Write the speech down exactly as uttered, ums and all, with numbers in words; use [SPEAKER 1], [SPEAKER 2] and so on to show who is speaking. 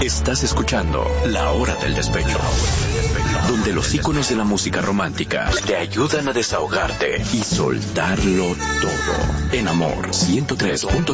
[SPEAKER 1] Estás escuchando La Hora del Despecho, donde los íconos de la música romántica te ayudan a desahogarte y soltarlo todo. En Amor ciento tres punto